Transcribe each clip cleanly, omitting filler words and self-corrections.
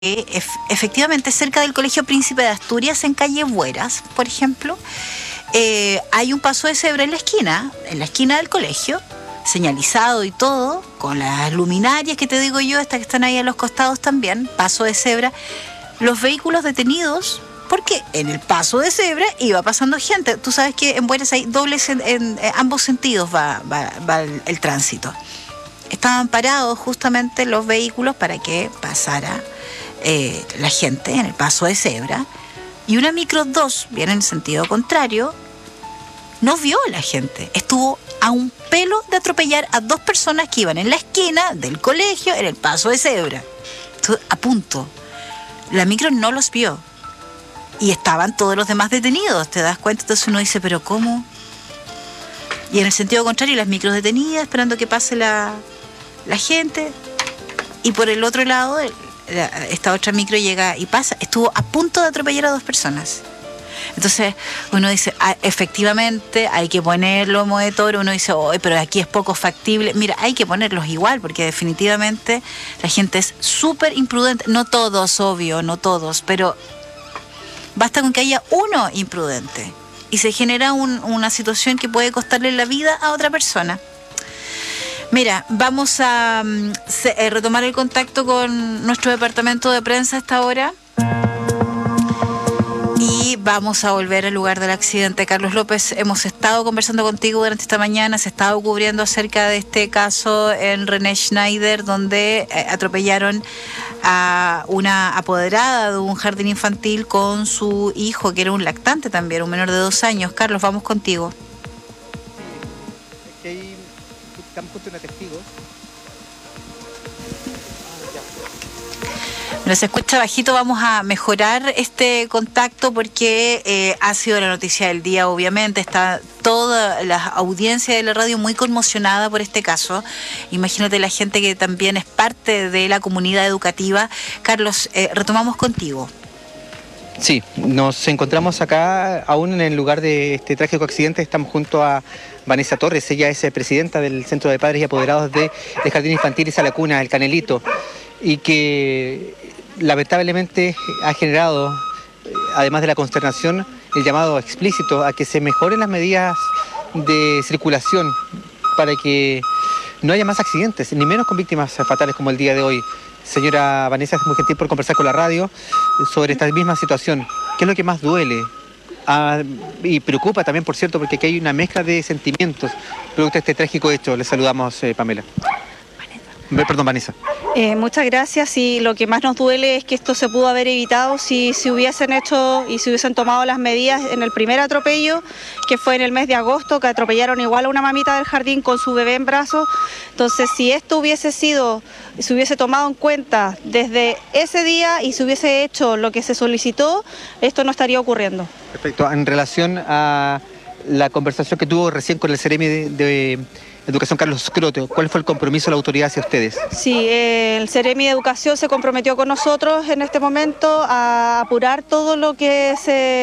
efectivamente cerca del Colegio Príncipe de Asturias, en calle Bueras, por ejemplo, hay un paso de cebra en la esquina del colegio, señalizado y todo, con las luminarias que te digo yo, estas que están ahí a los costados también, paso de cebra, los vehículos detenidos, porque en el paso de cebra iba pasando gente. Tú sabes que en Bueras hay dobles, en ambos sentidos va el tránsito. Estaban parados justamente los vehículos para que pasara la gente en el paso de cebra, y una micro 2 viene en sentido contrario, no vio a la gente, estuvo a un pelo de atropellar a dos personas que iban en la esquina del colegio en el paso de cebra. Estuvo a punto. La micro no los vio y estaban todos los demás detenidos, ¿te das cuenta? Entonces uno dice, ¿pero cómo? Y en el sentido contrario, las micros detenidas esperando que pase la gente, y por el otro lado esta otra micro llega y pasa. Estuvo a punto de atropellar a dos personas. Entonces uno dice, efectivamente hay que poner lomo de toro. Uno dice, pero aquí es poco factible. Mira, hay que ponerlos igual, porque definitivamente la gente es súper imprudente. No todos, obvio, no todos, pero basta con que haya uno imprudente y se genera una situación que puede costarle la vida a otra persona. Mira, vamos a retomar el contacto con nuestro departamento de prensa a esta hora y vamos a volver al lugar del accidente. Carlos López, hemos estado conversando contigo durante esta mañana, se ha estado cubriendo acerca de este caso en René Schneider, donde atropellaron a una apoderada de un jardín infantil con su hijo, que era un lactante también, un menor de 2 años. Carlos, vamos contigo. Campos de testigos. Bueno, se escucha bajito, vamos a mejorar este contacto porque ha sido la noticia del día, obviamente. Está toda la audiencia de la radio muy conmocionada por este caso. Imagínate la gente que también es parte de la comunidad educativa. Carlos, retomamos contigo. Sí, nos encontramos acá aún en el lugar de este trágico accidente. Estamos junto a Vanessa Torres, ella es presidenta del Centro de Padres y Apoderados del Jardín Infantil Isa la Cuna, El Canelito, y que lamentablemente ha generado, además de la consternación, el llamado explícito a que se mejoren las medidas de circulación para que no haya más accidentes, ni menos con víctimas fatales como el día de hoy. Señora Vanessa, es muy gentil por conversar con la radio sobre esta misma situación. ¿Qué es lo que más duele? Y preocupa también, por cierto, porque aquí hay una mezcla de sentimientos producto de este trágico hecho. Le saludamos, Pamela. Perdón, Vanessa. Muchas gracias. Y lo que más nos duele es que esto se pudo haber evitado si se hubiesen hecho y se hubiesen tomado las medidas en el primer atropello, que fue en el mes de agosto, que atropellaron igual a una mamita del jardín con su bebé en brazos. Entonces, si esto se hubiese tomado en cuenta desde ese día y se hubiese hecho lo que se solicitó, esto no estaría ocurriendo. Perfecto. En relación a la conversación que tuvo recién con el Ceremi de Educación, Carlos Scroto, ¿cuál fue el compromiso de la autoridad hacia ustedes? Sí, el Ceremi de Educación se comprometió con nosotros en este momento a apurar todo lo que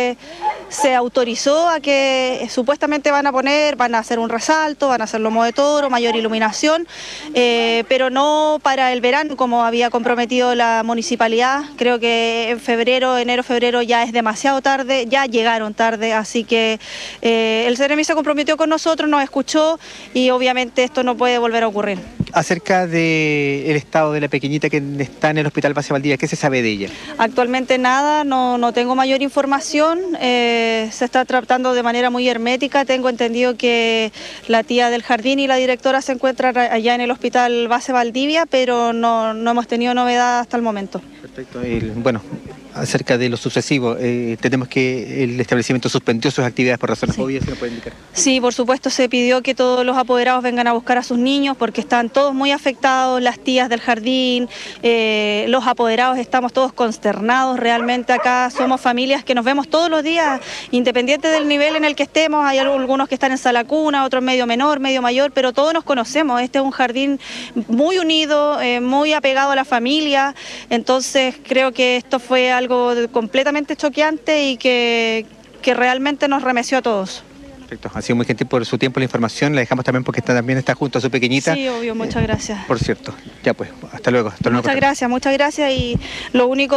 se autorizó, a que supuestamente van a hacer un resalto, van a hacer lomo de toro, mayor iluminación, pero no para el verano como había comprometido la municipalidad. Creo que en enero, febrero ya es demasiado tarde, ya llegaron tarde, así que el Ceremi se comprometió con nosotros, nos escuchó y obviamente esto no puede volver a ocurrir. Acerca del estado de la pequeñita que está en el Hospital Base Valdivia, ¿qué se sabe de ella? Actualmente nada, no tengo mayor información, se está tratando de manera muy hermética. Tengo entendido que la tía del jardín y la directora se encuentran allá en el Hospital Base Valdivia, pero no hemos tenido novedad hasta el momento. Perfecto. Bueno, acerca de lo sucesivo, tenemos que el establecimiento suspendió sus actividades por razones obvias, ¿se lo puede indicar? Sí, por supuesto, se pidió que todos los apoderados vengan a buscar a sus niños porque están todos muy afectados, las tías del jardín, los apoderados, estamos todos consternados. Realmente acá somos familias que nos vemos todos los días, independiente del nivel en el que estemos. Hay algunos que están en sala cuna, otros medio menor, medio mayor, pero todos nos conocemos. Este es un jardín muy unido, muy apegado a la familia. Entonces creo que esto fue algo completamente choqueante y que realmente nos remeció a todos. Perfecto, ha sido muy gentil por su tiempo y la información, la dejamos también porque también está junto a su pequeñita. Sí, obvio, muchas gracias. Por cierto, ya pues, hasta luego. Muchas gracias y lo único